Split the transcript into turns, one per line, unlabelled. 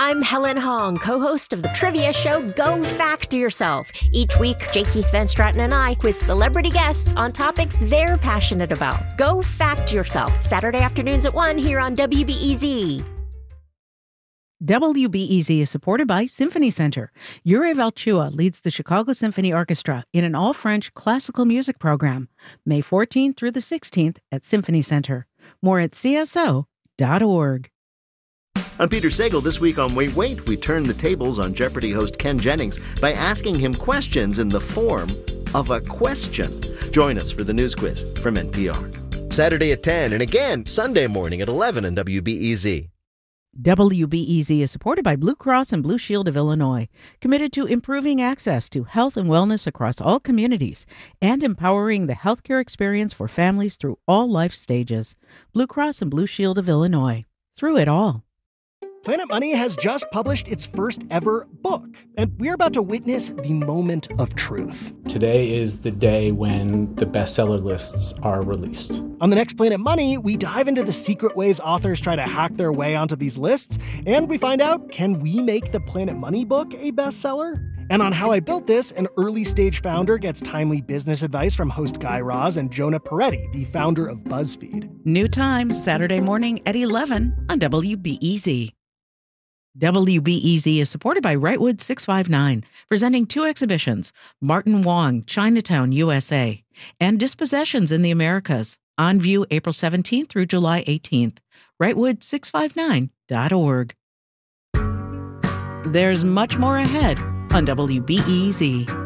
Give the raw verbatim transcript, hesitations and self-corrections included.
I'm Helen Hong, co-host of the trivia show Go Fact Yourself. Each week, J. Keith Van Straten and I quiz celebrity guests on topics they're passionate about. Go Fact Yourself, Saturday afternoons at one here on W B E Z.
W B E Z is supported by Symphony Center. Yuri Valchua leads the Chicago Symphony Orchestra in an all-French classical music program, May fourteenth through the sixteenth at Symphony Center. More at C S O dot org.
I'm Peter Sagal. This week on Wait Wait, we turn the tables on Jeopardy host Ken Jennings by asking him questions in the form of a question. Join us for the news quiz from N P R. Saturday at ten and again Sunday morning at eleven on W B E Z.
W B E Z is supported by Blue Cross and Blue Shield of Illinois, committed to improving access to health and wellness across all communities and empowering the healthcare experience for families through all life stages. Blue Cross and Blue Shield of Illinois. Through it all.
Planet Money has just published its first ever book, and we're about to witness the moment of truth.
Today is the day when the bestseller lists are released.
On the next Planet Money, we dive into the secret ways authors try to hack their way onto these lists, and we find out, can we make the Planet Money book a bestseller? And on How I Built This, an early-stage founder gets timely business advice from host Guy Raz and Jonah Peretti, the founder of BuzzFeed.
New time, Saturday morning at eleven on W B E Z. W B E Z is supported by Wrightwood six five nine, presenting two exhibitions, Martin Wong, Chinatown, U S A, and Dispossessions in the Americas, on view April seventeenth through July eighteenth. Wrightwood six five nine dot org. There's much more ahead on W B E Z.